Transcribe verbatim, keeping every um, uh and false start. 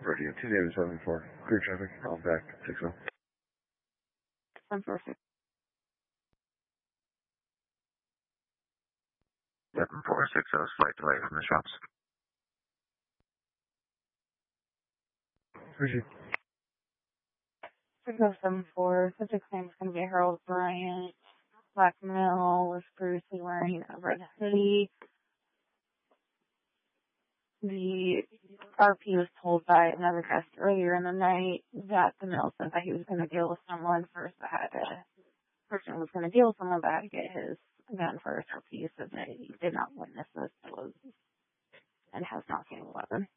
Radio two David seven four. Clear traffic. I'll back six oh. One four six. Seven four six oh. Flight delay from the shops. Appreciate it. six oh seven four. Subject name is going to be Harold Bryant. Black male was previously wearing a red hoodie. The R P was told by another guest earlier in the night that the male said that he was going to deal with someone first, but had to, person was going to deal with someone, but had to get his gun first. R P said that he did not witness this, and has not seen a weapon.